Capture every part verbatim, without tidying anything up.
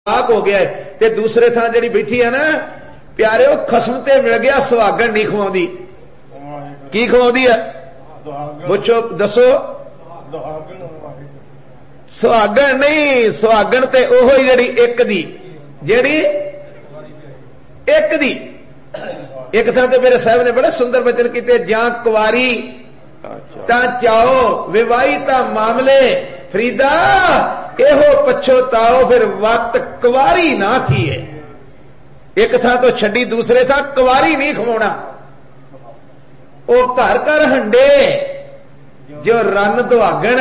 हो गया है। ते दूसरे थां जिहड़ी बैठी है ना प्यारे खसम ते मिल गया सुहागण नहीं खवाउंदी। की खवाउंदी है पुछो दसो? सुहागण नहीं, सुहागण ते ओहो ही जिहड़ी एक दी जिहड़ी एक दी। एक थां ते मेरे साहब ने बड़े सुंदर वचन कीते, जां कुवारी तां चाओ विवाही तां मामले फरीदा एहो पछोताओ फिर वत कुवारी ना थी है। एक था तो छड़ी दूसरे था कुवारी नहीं खवाना। ओ घर घर हंडे जो रन दुहागण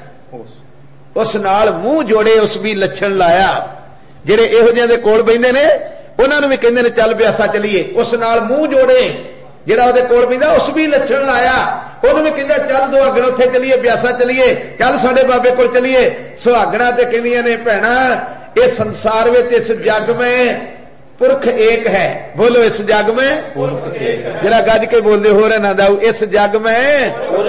उस नाल मुंह जोड़े उस भी लक्षण लाया। जेड़े इहो जिहियां दे कोल बैठे ने उन्हां नूं भी कहंदे ने चल ब्यासा चलीए। उस नाल मुंह जोड़े जेड़ा उहदे कोल बैठा उस भी लक्षण लाया। ਉਹਨੂੰ ਵੀ ਕਹਿੰਦਾ ਚੱਲ ਦੁਹਾਗਣ ਉੱਥੇ ਚਲੀਏ ਬਿਆਸਾ ਚਲੀਏ, ਚੱਲ ਸਾਡੇ ਬਾਬੇ ਕੋਲ ਚਲੀਏ। ਸੁਹਾਗਣਾ ਤੇ ਕਹਿੰਦੀਆਂ ਨੇ ਭੈਣਾ ਇਹ ਸੰਸਾਰ ਵਿੱਚ ਇਸ ਜੱਗ में पुरख एक है। बोलो इस जग में जरा गज के बोलते हो रहे ना दाऊ, इस जग में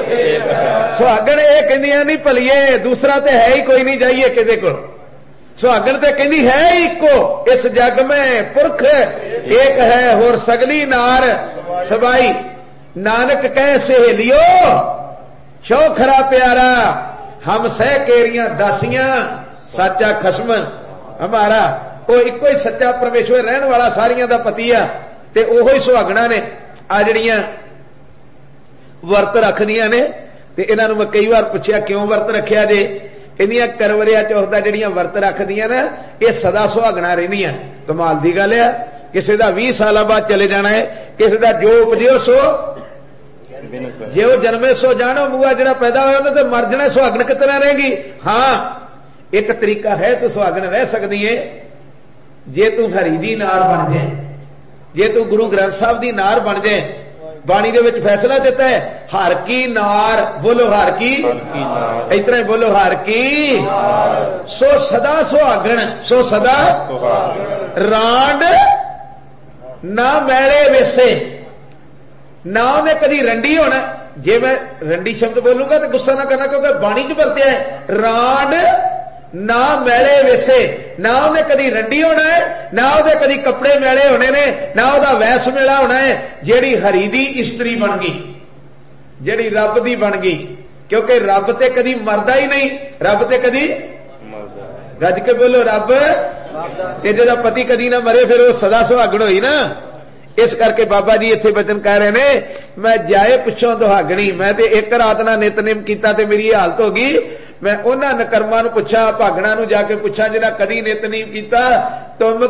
सुहागण ये कहंदियां नहीं भलीए दूसरा तो है ही कोई नहीं, जाइए किदे कोल। सुहागण ते कहंदी है इको इस जग में पुरख एक है होर सगली नार सबाई। नानक कह सहेलियो शो खरा प्यारा हम सह केरियां दासियां साचा खसम हमारा। वो इको ही सच्चा परमेश्वर रहन वाला सारियां दा पति आ। ते ओहो ही सुहागणा ने आ जड़ियां वर्त रखदियां ने। ते इन्हां नूं मैं कई बार पुछया क्यों वर्त रखिया जे? कहंदियां करवरिया चौथ दा जड़ियां वर्त रखदियां ना ये सदा सुहागणा रहिंदियां। कमाल दी गल है। किसी दा बीस साल बाद चले जाना है, किसी दा जो उपजियो सो जे वो जन्मे सो जानो। मुआ जड़ा पैदा होया तो मर जाना, सुहागण कितना रहेगी? हाँ एक तरीका है तो सुहागण रह सकती है जे तू हरी दी नार बन जाए, जे तू गुरु ग्रंथ साहब दी नार बन जाए। बाणी दे विच फैसला देता है हर की नार। बोलो हर की, इतना ही बोलो हर की। सो सदा सुहागण सो सदा रांड ना मैले वेसे ना उन्हें कदी रंडी होना। जे मैं रंडी शब्द बोलूंगा तो गुस्सा ना करना, क्योंकि बाणी च वरत्या है रांड ना मैले वेसे। ना उन्हें कदी रंडी होना है, ना उहदे कदी कपड़े मैले होने ने, ना उहदा वैस मेला होना है। जेड़ी हरी दी इस्त्री बन गई, जेड़ी रब दी बन गई, क्योंकि रब ते कदी मरदा ही नहीं। रब ते कदी गज के बोलो रब ते जेदा पति कदी ना मरे फिर वो सदा सुहागण होई ना। इस करके बाबा जी इत्थे वचन कह रहे ने मैं जाए पिछों दुहागणी। मैं ते एक रात ना नितनेम कीता ते मेरी हालत हो गई। मैं उन्हां नकर्मां नूं पुछां भागणां नूं जाके पुछां जिन्हां कदी नितनेम कीता तुम